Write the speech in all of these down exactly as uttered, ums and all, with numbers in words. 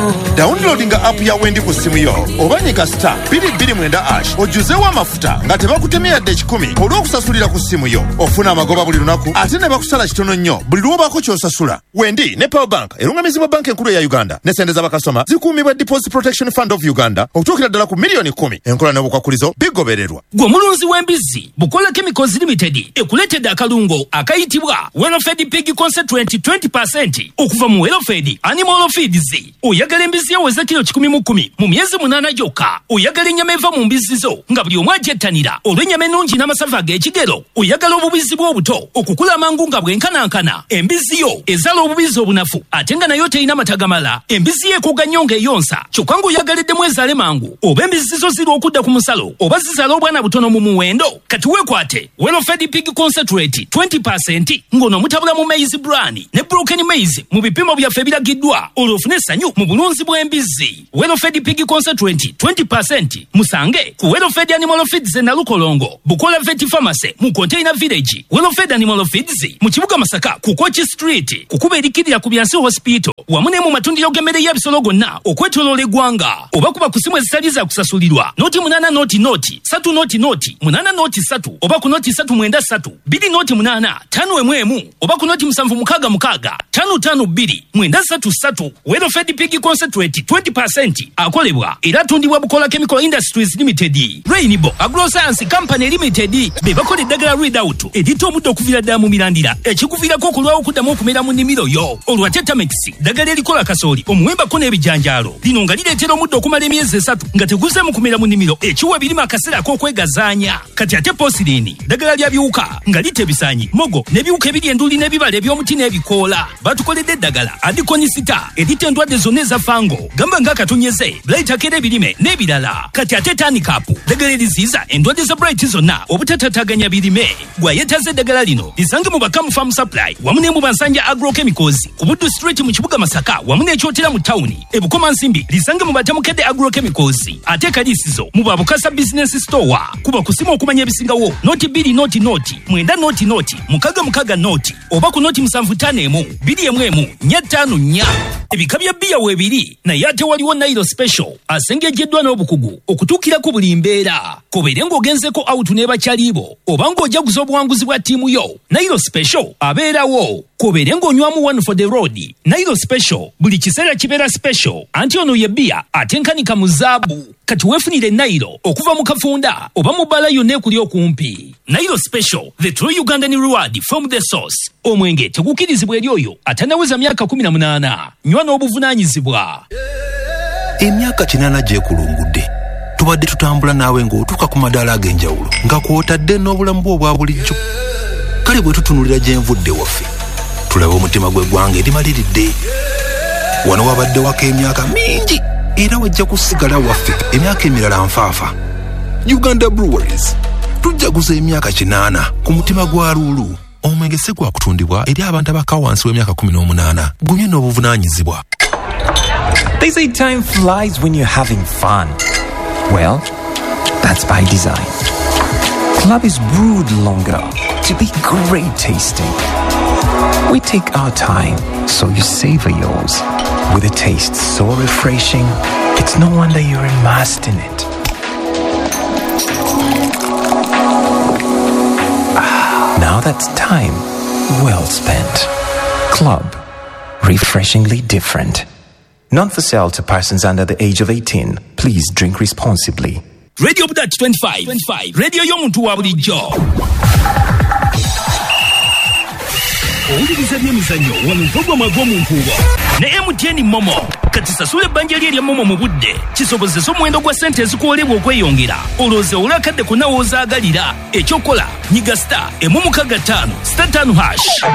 Downloadinga app ya Wendi ku simu yo obanyika star two two nine ash ojuzewo amafuta nga tebakutemya de kikumi olw'okusasulira ku simu yo. Ofuna amagoba buli lunaku ate ne bakusala kitono nnyo buli lw'obaako ky'osasula. Wendi ne Power Bank erungamizibwa banka enkulu ya Uganda ne sente z'abakasoma zikuumibwa Deposit Protection Fund of Uganda okutuukira ddala ku miliyoni kumi. Enkola n'obukwakulizo bigobererwa. Gwe mulunzi w'embizzi Bukola Chemicals Limited ekuleetedde akalungo akayitibwa Welfed Pig Concentrate twenty percent okuva mu Welfed Animal Feeds. Oyagala embizzi yaweza kilo kikumi mu kumi mu myezi munana gyokka. Oyagala ennyama eva mu mbizzi zo nga buli omu agyettanira olw'ennyama ennungi n'amasavu ag'ekigero. Oyagala obubizzi bw'obuto okukula amangu nga bwenkanankana. Embizzi yo ezala obubizzi obunafu ate nga nayo terina mata gamala. Embizzi yo ekuuga nnyo ng'eyonsa kyokka ng'oyagaliddemu ezaale mangu. Oba embizzi zo ziri okudda ku musalo oba zizala obwana butono mu muwendo. Kati weekwate Welfed Pig Concentrate twenty percent ng'ono mutabula mu maize bran ne broken maize mu bipimo byaffe ebiragiddwa olw'ofune essanyu mu bulunzi bw'embizzi. Welfed Pig Concentrate twenty percent musange ku Welfed Animal Feeds na Lukolongo, Bukola Vet Pharmacy mu Container Village, Welfed Animal Feeds mu Kibuga Masaka ku Kochi Street, kukuba erikirira ku Byansi Hospital wamu ne mu matundiro g'emmere y'ebisolo gonna okwetooloola eggwanga. Oba kuba ku simu ezitali za kusasulirwa noti munana noti noti satu noti noti munana noti satu oba ku noti satu mwenda satu biri noti munana tano emu emu oba ku noti musanvu mukaaga mukaaga tano tano bbiri mwenda satu satu. Welfed Pig Concentrate twenty percent akolebwa era atundibwa Bukola Chemical Industries Limited, Rainbow Agroscience Company Limited be bakola eddagala Readout edita omuddo okuviira ddala mu mirandira ekikuviirako okulwawo okuddamu okumera mu nnimiro yo. Olwa Tetamix ddagala erikola kasooli omuwembako n'ebijanjaalo lino nga lireetera omuddo okumala emyezi esatu nga teguzeemu kumera mu nnimiro ekiwa birima akaseera ak'okwegazaanya. Kati ate Posirini ddagala lya biwuka nga lita ebisaanyi mogo n'ebiwuka ebiri enduli n'ebibala eby'omuti n'ebikoola. Batukoledde eddagala Adikonisita edita endwadde zonna eza fango gamba ng'akatonyeze Blightakera ebirime n'ebirala. Kati ate Tanikapu ddagala eriziyiza endwadde za Bright zonna obutatataganya birime. Gwayetaze eddagala lino lisange mu Bakamu Farm Supply wamu ne mu Bansanja Agrochemicals ku Buddu Street mu Kibuga Masaka wamu n'ekyotera mu tawuni. E Bukoma Nsimbi lisange mu Batamukedde Agrochemicals ate Kaliisizo mu Babukasa Business Store. Kuba kusimu okumanya ebisingawo noti bbiri noti noti mwenda noti noti mukaga mukaga noti oba ku noti musanvu ttaano emu bbiri emu emu nnya ttaano nnya. Ebika bya bbiya weebiri naye ate waliwo Nairo Special asengejeddwa n'obukugu okutuukira ku buli mbeera. Kobeere ng'ogenzeko out n'ebakyaliibo oba ng'ojaguza obuwanguzi bwa ttiimu yo, Nairo Special abeerawo. Kobeere ng'onywamu one for the road, Nairo Special buli kiseera kibeera special. Anti ono ye bbiya atenkanika mu zaabu. Kati weefunire Nairo okuva mu kafunda oba mu bbala yonna ekuli okumpi. Nairo Special, the true Ugandan reward from the source. Omwenge tegukirizibwa eri oyo atanaweza myaka kumi na munaana. Nywa n'obuvunaanyizibwa. Emyaka kinaana gyekulungudde tubadde tutambula naawe ng'otuuka ku madaala ag'enjawulo nga kw'otadde n'obulamu bwo obwa bulijjo. Kale bwe tutunulira gye nvudde waffe tulabe omutima gw'eggwanga erimaliridde. Wano wabadde waka emyaka mingi era wajja kusigala waffe emyaka emirala nfaafa. Uganda Breweries tujjaguza emyaka kinaana ku mutima gwa Luulu. Omwenge si gwa kutundibwa eri abantu abaka wansi w'emyaka kumi n'omunaana. Gunywe n'obuvunaanyizibwa. They say time flies when you're having fun. Well, that's by design. Club is brewed longer to be great tasting. We take our time so you savor yours. With a taste so refreshing, it's no wonder you're immersed in it. Ah, now that's time well spent. Club, refreshingly different. Not for sale to persons under the age of eighteen. Please drink responsibly. Radio Budat twenty-five. twenty-five. Radio y'omuntu wa bulijjo. Owuliriza by'emizannyo wano mpogoma gw'omuntu wo ne M T N Momo. Kati sasula ebbanja lye erya Momo mu budde kisobozesa omuwendo gwa ssente ezikuwoolebwa okweyongera. Olowooza olakadde kunawo ozaagalira. Ekyokola nyiga star emu mukaaga ttaano star ttaano hash.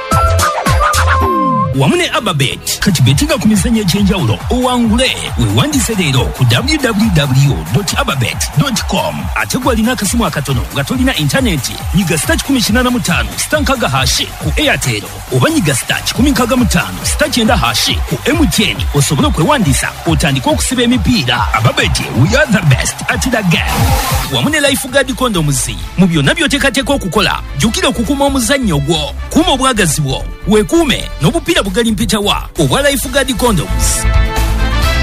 Wamu ne Ababet kati betinga ku mizannyo egy'enjawulo owangule weewandiise leero ku w w w dot ababet dot com. Ate gw'alina akasimu akatono nga tolina intaneti nyiga star kikumi kinaana mu ttaano star nkaaga hashi ku Airtel oba nyiga star kikumi nkaaga mu ttaano star kyenda hashi ku M T N osobole okwewandiisa otandike okusiba emipiira. Ababet, we are the best at the game. Wamu ne Lifeguard condoms mu byonna by'oteekateeka okukola jjukira okukuuma omuzannyo gwo. Kuuma obwagazi bwo weekuume n'obupiira bugali mpitawa obwa Lifeguard condoms.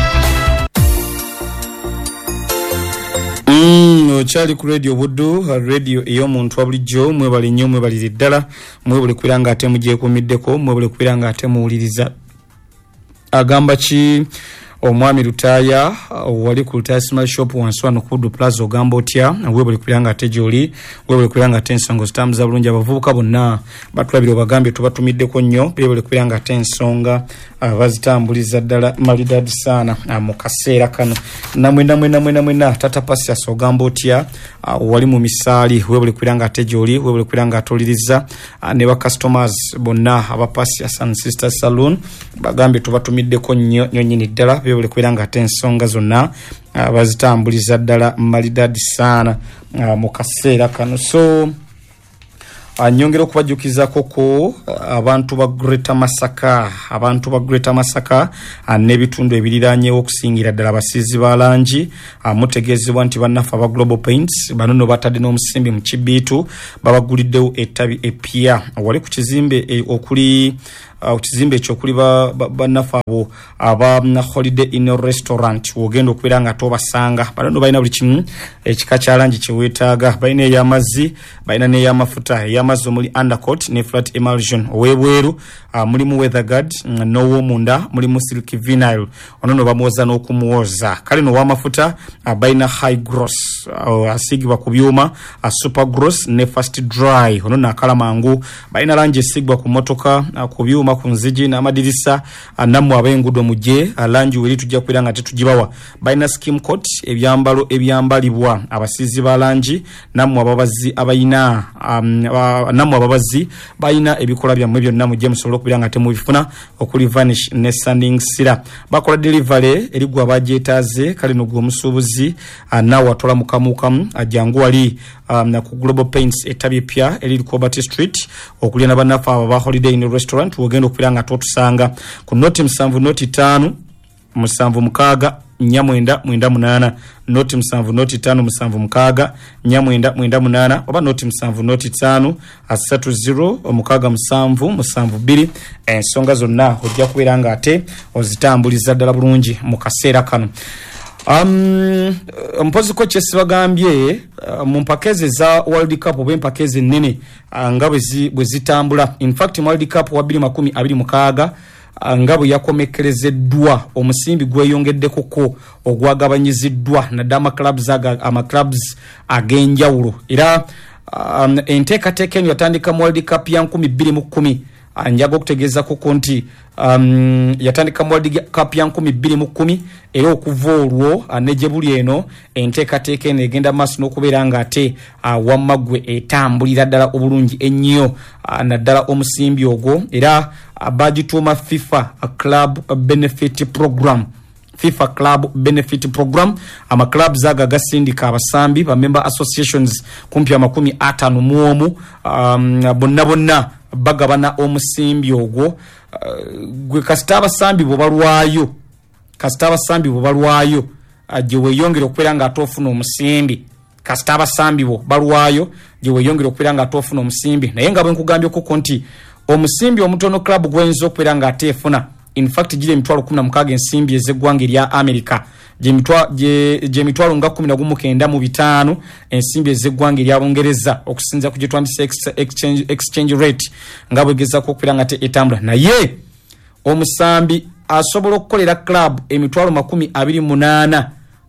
Ochali ku radio Buddu, radio ey'omuntu wa bulijjo, mwebale nnyo mwebale ddala, mwebale kwiranga ate mugyekuumiddeko, mwebale kwiranga ate muwuliriza. Agamba ki omwami Lutaya wali ku Lutaya Small Shop wansi wano ku Plaza ogamba otya, webale kwiranga ate gy'oli, webale kwiranga ate ensonga zitambuza bulungi abavubuka bonna batulabira obagambye tubatumiddeko nnyo, webale kwiranga ate ensonga abazitambuliza ddala malidadi sana mu kaseera kano. Namwena mwena mwena mwena tata Pasias ogamba otya, wali mu misaali, webale kwiranga ate gy'oli, webale kwiranga atoliriza ne ba customers bonna aba Pasias and Sister Saloon bagambye tubatumiddeko nnyo nnyini ddala, webale kwiranga ate ensonga zonna abazitambuliza ddala malidadi sana mu kaseera kano. So anyongera okubajukiza koko abantu ba Greater Masaka, abantu ba Greater Masaka n'ebitundu ebiriranye okusingira ddala abasizi ba langi, mutegeezebwa nti bannafa aba Global Paints bano no batadde n'omusimbi mu Kibiitu babaguliddewo ettabi eppya wali ku kizimbe e, okuli Uh, kizimbe ekyo ba bannafa abo aba Holiday Inn Restaurant wogenda okubeera nga tobasanga bano balina buli kimu ekika kya langi kyewetaaga, balina ey'amazzi, balina n'ey'amafuta, ey'amazzi omuli undercoat ne flat emulsion owebweru, uh, mulimu weatherguard mm, n'owomunda mulimu silk vinyl ono no bamwoza n'okumuwoza. Kale n'owamafuta uh, balina high gross uh, asigibwa ku byuma, uh, super gross ne fast dry ono nakala mangu, balina langi esigibwa ku motoka uh, ku byuma ku nzigi n'amadirisa namwe abengudo mujje langi weri tujja kwiranga tetugibawa. Balina skim coat ebyambalo ebyambalibwa abasizi ba langi namwe ababazi abayina um, uh, namwe ababazi balina ebikola bya mwebyo namwe je musobola kubiranga temu bifuna okuli vanish ne sanding sira bakola delivery erigwa bajeetaze kale no gwomusubuzi uh, nawe atola mukamukamu ajangu wali um, na ku Global Paints etabi pya eri ku Obati Street okulia na banafa aba Holiday Inn Restaurant wogenda okupiranga totusanga ku noti msanvu noti tano musanvu mukaga nyamwenda mwenda munana, noti msanvu noti tano musanvu mukaga nyamwenda mwenda munana, oba noti msanvu noti tano asatu zero omukaga musanvu musanvu biri. Ensonga zonna ojja kubeeranga ate ozitambuliza ddala bulungi mu kaseera kano. Um, mpozi ko chesi bagambye uh, mu mpakeze za World Cup oba empakeze nnene uh, nga bwe zitambula. In fact World Cup wa bbiri makumi abiri mukaaga uh, nga bwe yakomekerezeddwa omusimbi gweyongeddeko ko ogwagabanyiziddwa naddama clubs aga ama clubs ag'enjawulo era um, enteekateeka eno yatandika mu World Cup ya nkumi bbiri mu kkumi anjaga okutegeeza ko nti um, yatandika mu World Cup ya nkumi bbiri mu kkumi era okuva olwo neje buli eno enteekateeka eno egenda maaso n'okubeera nga ate uh, wammagwe etambulira ddala obulungi ennyo uh, naddala omusimbi ogwo era uh, bagituuma FIFA a Club Benefit Program. FIFA Club Benefit Program ama clubs aga gasindika abasambi ba member associations kumpi amakumi atano mu omu um, bonna bonna bagabana omusimbi ogwo uh, gwe kasita abasambi bo balwayo kasita abasambi bo balwayo gye weyongera okubeera nga atofuna omusimbi kasita abasambi bo balwayo gye weyongera okubeera nga atofuna omusimbi naye nga bwe nkugambye ko nti omusimbi omutono club gwenzo okubeera nga atefuna. In fact jile mitwalo kumi na mukaaga ensimbi ezeggwanga erya America je mitwa je, je mitwalo nga kumi na gumu kenda mu bitano ensimbi ezeggwanga erya Bungereza okusinza ku twenty exchange exchange rate nga bwegeza ko kupiranga te etambula naye omusambi asobola okukolera club emitwalo makumi abiri munana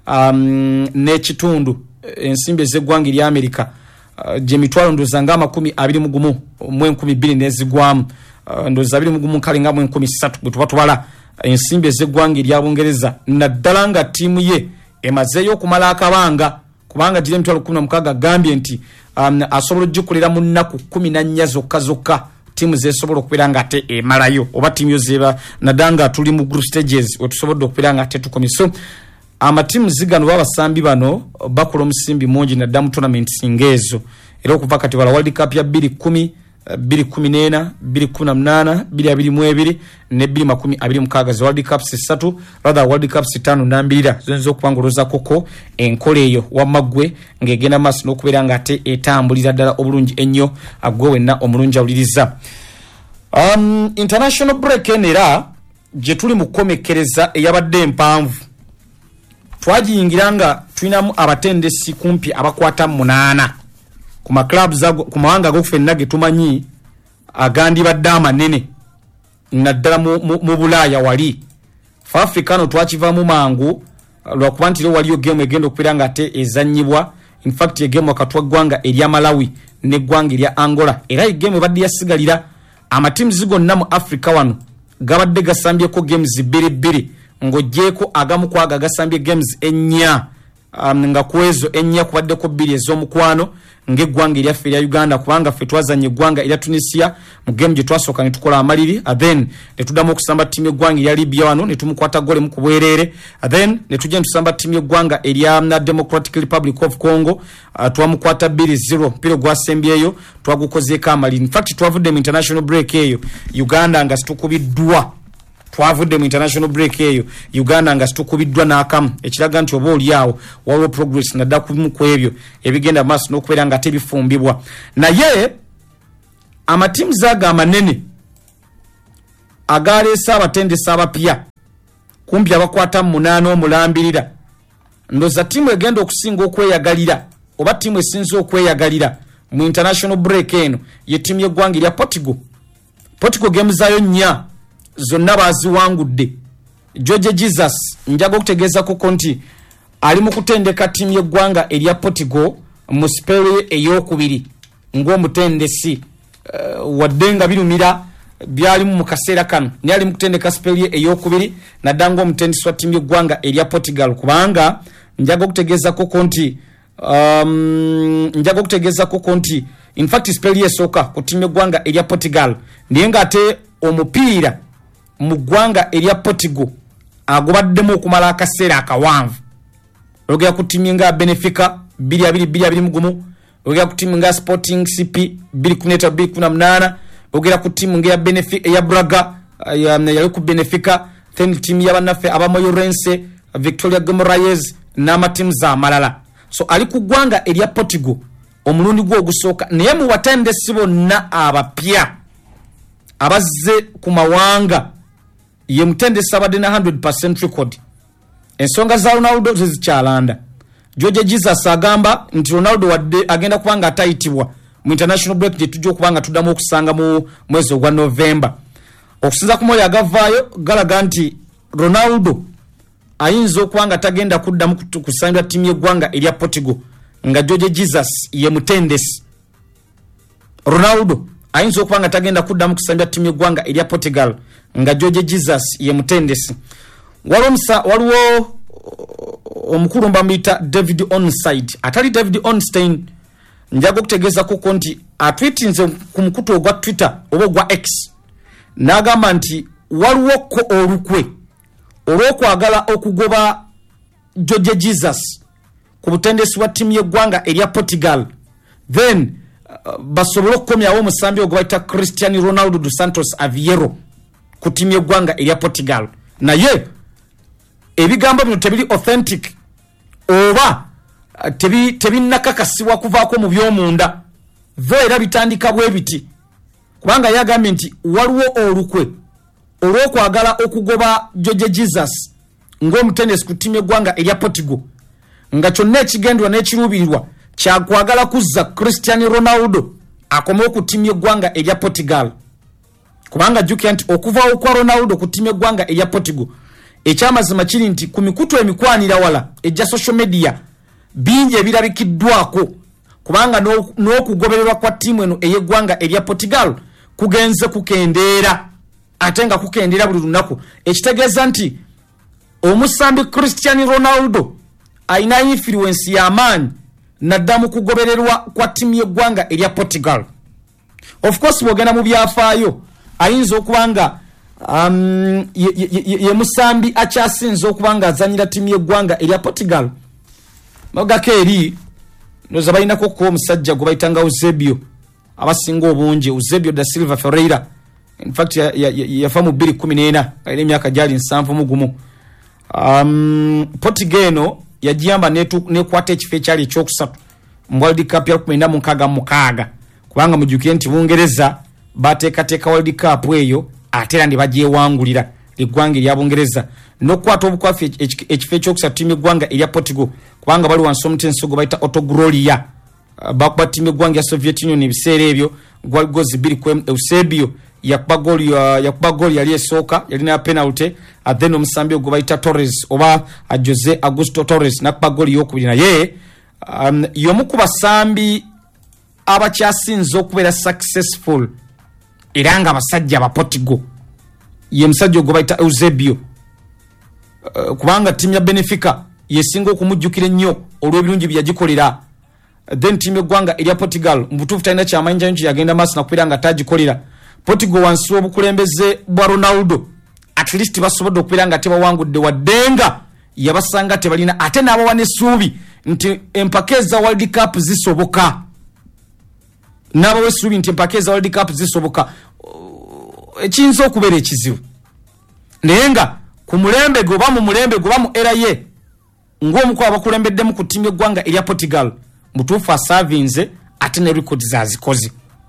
um, ne kitundu ensimbi ezeggwanga erya America uh, je mitwalo ndozanga makumi abiri mu gumu mu enkumi bbiri nezigwamu Uh, ndoza bili mugumu kale nga mu enkumi ssatu bwe tuba tubala ensimbi ezeggwanga erya Bungereza naddala nga ttiimu ye emazeeyo okumala akabanga kubanga giri emitwalo kumi na mukaaga gambye nti um, asobola ogikolera mu nnaku kumi na nnya zokka zokka ttiimu zeesobola okubeera nga ate emalayo oba ttiimu yo zeba naddala nga tuli mu group stages wetusobodde okubeera nga ate tukomye. So amatiimu zigano babasambi bano bakola omusimbi mungi naddala mu tournaments ng'ezo era okuva kati bala World Cup ya bbiri kumi biri kumi nena, biri kumi na munana, biri abiri mu ebiri ne biri makumi abiri mukaaga za World Cup sesatu rather World Cup sitano nambirira zonzo okubangoloza koko enkola eyo wamagwe ngegenda maaso n'okubeera nga ate etambulira ddala obulungi ennyo agwe wenna omulungi awuliriza. Um, international break enera gye tuli mu kukomekereza eyabadde empanvu twagiyingiranga tulinamu abatendesi kumpi abakwata munana ku ma clubs ago ku mawanga go fenna ge tumanyi agandi badde amanene naddala mu, mu, mu Bulaaya wali fa Africano twakivamu mangu lwakuba nti waliyo game egenda okupira nga ate ezanyibwa. In fact ye game wakatwa gwanga erya Malawi ne gwanga erya Angola era game badde yasigalira amatims gonna mu Africa wano gabadde gasambye ko games bbiri bbiri ngojeko agamu kwaga gasambye games ennya um, nga kwezo ennya kubadde ko bbiri ez'omukwano ng'eggwanga eryaffe erya Uganda kubanga ffe twazanye eggwanga erya Tunisia mu game gye twasooka ne tukola amaliri then ne tuddamu okusamba ttiimu y'eggwanga erya Libya wano ne tumukwata gole mu kubwerere then ne tujja ne tusamba ttiimu y'eggwanga erya Democratic Republic of Congo uh, twamukwata bbiri zero mpira gwasembyeyo twagukozeeko amaliri. In fact twavudde mu international break eyo Uganda nga situkubiddwa twavudde mu international break eyo Uganda nga situkubiddwa n'akamu ekiraga nti oba oliawo waliwo progress nadda kubimu ku ebyo ebigenda maaso n'okubeera nga tebifumbibwa. Naye amatiimu ago amanene agaleese abatendesi abapya kumpi abakwata mu munaana omulambirira ndooza ttiimu egenda okusinga okweyagalira oba ttiimu esinza okweyagalira mu international break eno ye ttiimu y'eggwanga erya Portugal. Portugal game zaayo nnya zonna baziwangudde. George Jesus njaga okutegeeza ko nti ali mu kutendeka ttiimu y'eggwanga erya Portugal mu spell ey'okubiri ng'omutendesi uh, wadde nga birumira byali mu kaseera kano naye ali mu kutendeka spell ey'okubiri nadda ng'omutendesi wa ttiimu y'eggwanga erya Portugal kubanga njaga okutegeeza ko nti um, njaga okutegeeza ko nti in fact spell esooka ku ttiimu y'eggwanga erya Portugal naye ng'ate omupiira mu ggwanga erya Portugal agobaddemu okumala akaseera akawanvu. Olugera ku ttiimu nga Benfica bbiri abiri bbiri abiri mu gumu, olugera ku ttiimu nga Sporting C P bbiri kumi n'etaano bbiri kumi na munaana, olugera ku ttiimu nga Benfica eya Braga yali ku Benfica, then ttiimu y'abannaffe aba Moreirense, Victoria Guimaraes n'amatiimu amalala. So ali ku ggwanga erya Portugal omulundi gwe ogusooka naye mu batendesi bonna abapya abazze ku mawanga ye mutendesi abadde na one hundred percent record. Ensonga za Ronaldo zizikyalanda. George Jesus agamba nti Ronaldo wadde agenda kubanga atayitibwa mu international break gye tujja okubanga tuddamu okusanga mu mwezi ogwa November. Okusinza ku moyo agavaayo galaga nti Ronaldo ayinza okubanga tagenda kuddamu kusambira ttiimu y'eggwanga erya Portugal nga George Jesus ye mutendesi. Ronaldo ayinza okubanga tagenda kuddamu kusambira ttiimu y'eggwanga erya Portugal nga George Jesus ye mutendesi. Walomsa waliwo omukulu mbamuyita David Onside atali David Onstein njaga okutegeeza kuko nti atwitinze ku mukutu ogwa Twitter oba ogwa X n'agamba nti waliwo ko olukwe olw'okwagala okugoba George Jesus ku butendesi wa ttiimu y'eggwanga erya Portugal then uh, basobole okukomyawo omusambi ogwo bayita Cristiano Ronaldo dos Santos Aveiro ku ttiimu y'eggwanga erya Portugal. Naye ebigambo bino tebiri authentic oba tebi tebinnakakasibwa kuvaako mu by'omunda vo era bitandika bwe biti kubanga yagambye nti waliwo olukwe olw'okwagala okugoba George Jesus ng'omutendesi ku ttiimu y'eggwanga erya Portugal nga kyonna ekigendwa n'ekiruubirirwa kyakwagala kuzza Cristiano Ronaldo akomewo ku ttiimu y'eggwanga erya Portugal kubanga jjukira nti okuvaawo kwa Ronaldo ku ttiimu y'eggwanga erya Portugal ekyamazima kiri nti ku mikutu emikwanira wala ejja social media bingi ebirabikiddwako kubanga n'okugobererwa kwa ttiimu eno ey'eggwanga erya Portugal kugenze kukendeera ate nga kukendeera buli lunaku ekitegeeza nti omusambi Cristiano Ronaldo ayina influence y'amaanyi nadda mu kugobererwa kwa ttiimu y'eggwanga erya Portugal. Of course bw'ogenda mu byafaayo ayinza okubanga um, ye, ye, ye, ye musambi akyasinza okubanga azanyira ttiimu y'eggwanga erya Portugal. Magako eri noza balinako ko omusajja gwe bayitanga Eusebio abasinga obungi Eusebio da Silva Ferreira. In fact yafa ya, ya, ya mu bbiri kumi n'ena alina emyaka gyali nsanvu mu gumu. Um, Portugal eno yagiyamba nekwata ekifo ekyali ekyokusatu mu World Cup ya kumi na mukaaga mukaaga kubanga mujjukire nti Bungereza bateekateeka World Cup eyo ate era ne bagyewangulira eggwanga erya Bungereza n'okukwata obukwafu ekifo ekyokusatu ttiimu eggwanga erya Portugal kubanga bali wansi omutenso gwe bayita Otto Gloria bakuba ttiimu eggwanga ya Soviet Union ebiseera ebyo gwali gozi bbiri ku Eusebio yakuba goli yakuba goli yali esooka yalina penalty then omusambi ogwo bayita Torres oba Jose Augusto Torres nakuba goli y'okubiri naye um, y'omu ku basambi abakyasinze okubeera successful era nga abasajja aba Portugal ye musajja ogwo bayita Eusebio uh, kubanga ttiimu ya Benfica yesinga okumujjukira ennyo olw'ebirungi bye yagikolera then ttiimu eggwanga erya Portugal mu butuufu talina kyamaanyi nti yagenda maaso nakubeera nga tagikolera Portugal wansi obukulembeze bwa Ronaldo at least basobodde okubeera nga tebawangudde waddenga yabasanga tebalina ate n'abawa n'essuubi nti empaka eza World Cup zisoboka n'abawa essuubi nti empaka eza World Cup zisoboka ekiyinza okubeera ekizibu naye nga ku mulembe gwe oba mu mulembe gwe oba mu era ye ng'omu ku abakulembeddemu ku ttiimu eggwanga erya Portugal mutuufu asaavinze ate ne records zazikoze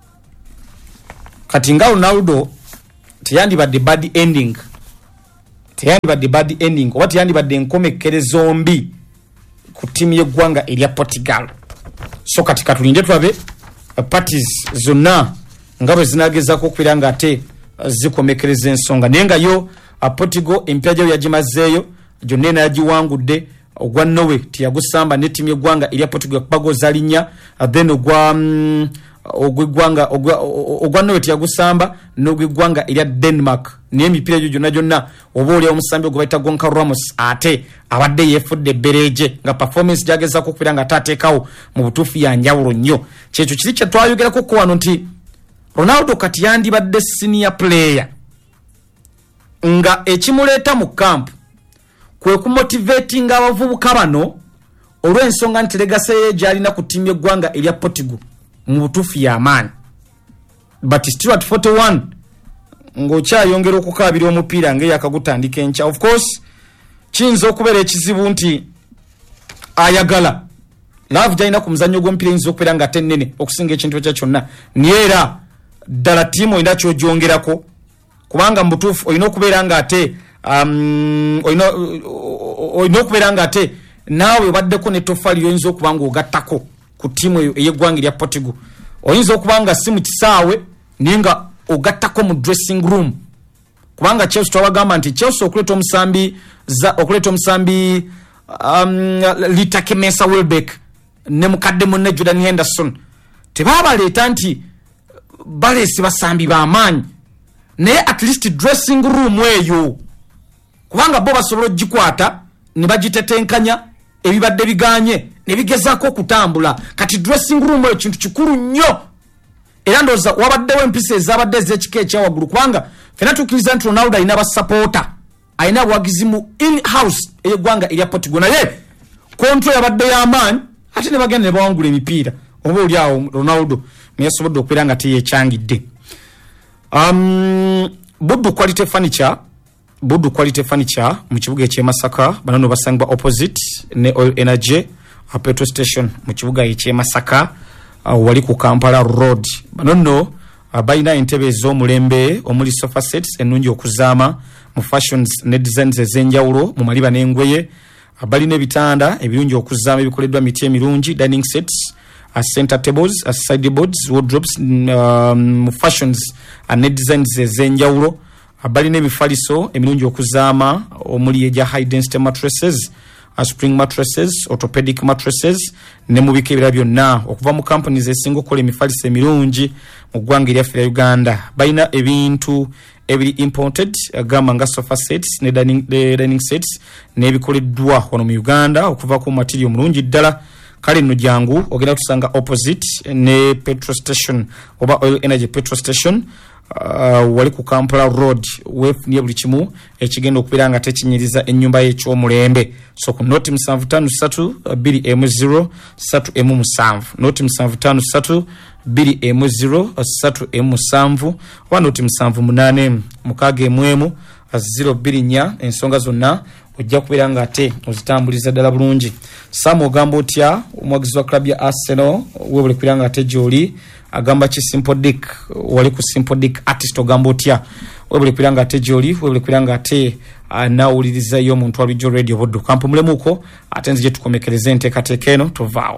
kati nga Ronaldo teyandibadde bad ending teyandibadde bad ending oba teyandibadde enkomekere zombi ku ttiimu y'eggwanga erya Portugal so kati katulinde tulabe parties zonna nga bwe zinagezaako okubeera nga ate zikomekereza ensonga naye nga yo Portugal empya gyayo yagimazeeyo gyonna ena yagiwangudde ogwa Norway tiyagusamba ne ttiimu y'eggwanga erya Portugal kubagoza linnya then ogwa mm, ogw'eggwanga ogwa Norway tiyagusamba n'ogw'eggwanga erya Denmark naye emipiira egyo gyonna gyonna oba oli omusambi ogwe bayita Gonçalo Ramos ate abadde yeefudde ebbereege nga performance gyagezaako okubeera nga ataateekawo mu butuufu ya njawulo nnyo kyekyo kiri kye twayogerako ko wano nti Ronaldo kati yandibadde senior player nga ekimuleeta mu camp kwe kumotivatinga abavubuka bano olw'ensonga nti legase ye gy'alina ku ttiimu y'eggwanga erya Portugal mu butuufu y'amaanyi but still at forty-one ng'okyayongera okukaabira omupiira ng'eyakagutandika enkya of course kiyinza okubeera ekizibu nti ayagala laavu gy'alina ku muzannyo gw'omupiira eyinza okubeera nga ate nnene okusinga ekintu ekya kyonna naye era ddala ttiimu olina ky'ogyongerako kubanga mu butuufu olina okubeera nga ate um, olina olina okubeera nga ate naawe obaddeko n'ettoffaali ly'oyinza okuba nga ogattako ku ttiimu eyo ey'eggwanga erya Portugal oyinza okuba nga si mu kisaawe naye nga ogattako mu dressing room kubanga Chelsea twabagamba nti Chelsea okuleeta omusambi okuleeta omusambi um, Litake Mensah Welbeck ne mukadde munne Jordan Henderson tebaabaleeta nti baleese basambi b'amaanyi naye at least dressing room eyo kubanga bo basobola ogikwata ne bagitetenkanya ebibadde biganye ne bigezaako okutambula kati dressing room eyo kintu kikulu nnyo era ndowooza wabaddewo empisa ezabadde ez'ekika ekyawaggulu kubanga fena tukkiriza nti Ronaldo alina abasapoota alina abawagizi mu in-house ey'eggwanga erya Portugal naye kontro yabadde y'amaanyi ate ne bagenda ne bawangula emipiira oba oli awo Ronaldo neyasobodde okubeera nga teyekyangidde um, Buddu Quality Furniture Buddu Quality Furniture mu kibuga eky'e Masaka banono basangibwa opposite ne Oil Energy a petrol station mu kibuga eky'e Masaka uh, wali ku Kampala Road banono uh, balina entebe ez'omulembe omuli sofa sets ennungi okuzaama mu fashions ne designs ez'enjawulo mu maliba n'engoye uh, balina ebitanda ebirungi okuzaama ebikoleddwa miti emirungi dining sets uh, center tables uh, sideboards wardrobes um, fashions uh, ne designs ez'enjawulo balina ebifaliso emirungi okuzaama omuli eja high density mattresses uh, spring mattresses orthopedic mattresses ne mu bika ebirala byonna okuva mu companies esinga okukola emifaliso emirungi mu ggwanga eryaffe lya Uganda balina ebintu ebiri imported agamba nga sofa sets ne dining, ne dining sets n'ebikoleddwa wano mu Uganda okuva ku material mulungi ddala kale nno jangu ogenda tusanga opposite ne petrol station oba Oil Energy petrol station uh, wali ku Kampala Road wefunye buli kimu ekigenda okubeera nga tekinyiriza ennyumba y'ekyomulembe so ku noti musanvu ttaano ssatu bbiri emu zero ssatu emu musanvu noti musanvu ttaano ssatu bbiri emu zero ssatu emu musanvu oba noti musanvu munaana mukaaga emu emu zero bbiri nnya ensonga zonna ojja kubeera nga ate ozitambuliza ddala bulungi Samu ogamba otya omwagizi wa club ya Arsenal webule kubeera nga ate gy'oli agamba ki Simple Dick wali ku Simple Dick artist ogamba otya webule kwiranga ate joli webule kwiranga ate uh, nawuliriza yo muntu wa Bulijjo Radio Buddu kampu mulemuko ate nzije tukomekereze enteekateeka eno tovaawo.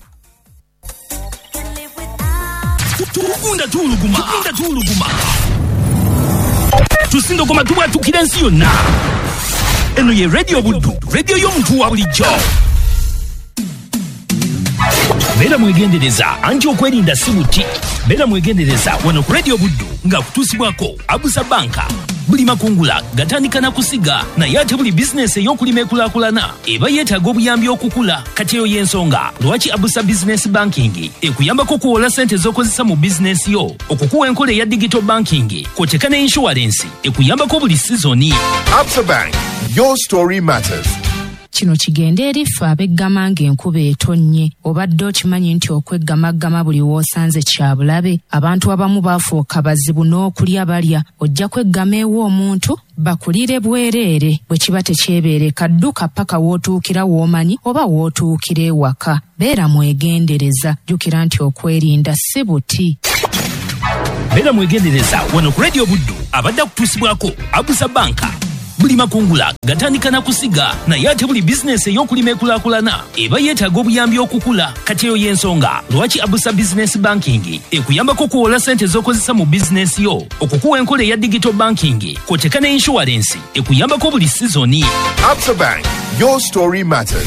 Tukunda tuluguma tukunda tuluguma tusindo koma tuba tukirensi yonna eno ye Radio Buddu radio y'omuntu wa bulijjo. Bera mwegendereza anti okwerinda si buti. Bera mwegendereza wano ku Radio Buddu nga kutusibwako Abusa Banka buli makungula gatandika na kusiga na yate buli business ey'okulima ekulakulana eba yeetaaga obuyambi okukula. Kati eyo y'ensonga lwaki Abusa Business Banking ekuyambako okuwola ssente z'okozesa mu business yo, okukuwa enkola eya digital banking kw'oteeka ne insurance ekuyambako buli sizoni. Absa Bank, your story matters. Kino kigende erifa abeggama ng'enkuba etonnye obadde okimanyi nti okweggamaggama buli w'osanze kya bulabe. Abantu abamu baafuuka bazibu n'okulya balya ojja kweggama ewa omuntu bakulire bwereere bwe kiba tekyebeereka dduka paka w'otuukira w'omanyi oba w'otuukira ewaka. Beera mwegendereza, jjukira nti okwerinda si buti. Beera mwegendereza wano ku Radio Buddu abadde kutuusibwako Abusa Banka buli makungula gatandika na kusiga na yate buli business ey'okulima ekulakulana eba yeetaaga obuyambi okukula. Kati eyo y'ensonga lwaki Abusa Business Banking ekuyambako okuwola ssente z'okozesa mu business yo, okukuwa enkola eya digital banking kw'oteeka ne insurance ekuyambako buli sizoni. Absa Bank, your story matters.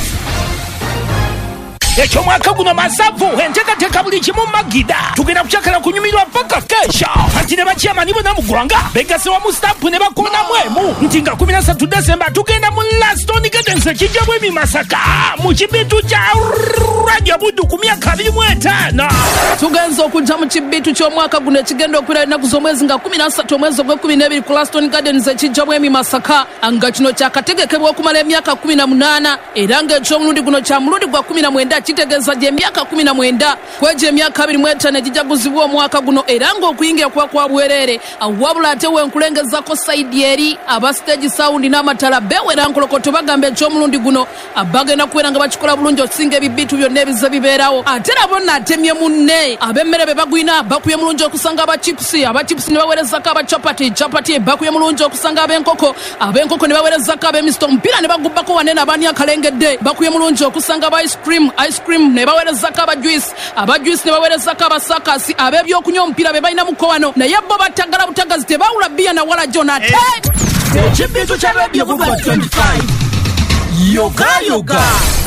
Ekyomwaka guno masavu enteekateeka buli kimu magida tugenda kukyakala kunyumirwa paka kesha. Kati ne bakyamani bonna mu ggwanga beegase wamu stampu ne bakoonamu emu nti nga kumi na ssatu Desemba tugenda mu Laston Gardens ekijjamu emi Masaka mu kibitu kya Radio Buddu ku myaka abiri mu etaano. Tugenza okujja mu kibitu ky'omwaka guno ekigenda okwira ennaku z'omwezi nga kumi na ssatu omwezi ogw'ekkumi n'ebiri ku Laston Gardens ekijjamu emi Masaka nga kino kyakategekebwa okumala emyaka kumi na munaana era ng'eky'omulundi guno kya mulundi gwa kumi na mwenda kitegeeza gye emyaka kumi na mwenda kwegyo emyaka abiri mu etaano egijaguzibwa omwaka guno era ng'okuyingira kuba kwa bwereere wabula ate wenkulengezako sayidi eri aba stage sound n'amatala beewera nkolokoto bagamba eky'omulundi guno bagenda kubeera nga bakikola bulungi okusinga ebibitu byonna ebize bibeerawo. Ate nabo natemye munne ab'emmere be bagwina bakuye mulungi okusanga abachipusi abachipusi ne baweerezako abachapati chapati bakuye mulungi okusanga ab'enkoko ab'enkoko ne baweerezako ab'emisto omupiira ne bagubbako wanene abaani akalengedde bakuye mulungi okusanga aba ice cream ice cream ne baweerezako aba juice aba juice ne baweerezako abasakasi ab'ebyokunywa omupiira be balina muko wano naye bo batagala butagazi tebawula bbiya na wala jonate ekibitu kya Radio Buddu twenty-five yoga yoga.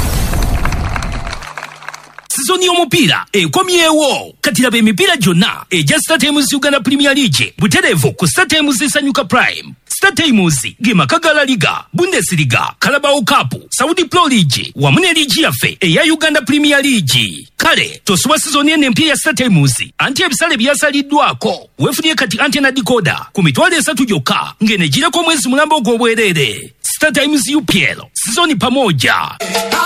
Sizoni y'omupiira ekomyewo. Kati laba emipiira gyonna egya StarTimes Uganda Premier League butereevu ku StarTimes esanyuka Prime. StarTimes ge maka ga La Liga, Bundesliga, Carabao Cup, Saudi Pro League wamu ne liigi yaffe eya Uganda Premier League. Kale tosuba sizoni eno empya ya StarTimes anti ebisale byasaliddwako weefunye kati antena decoder ku mitwalo esatu gyokka ng'enegirako omwezi mulamba ogw'obwereere. StarTimes U P L sizoni pamoja.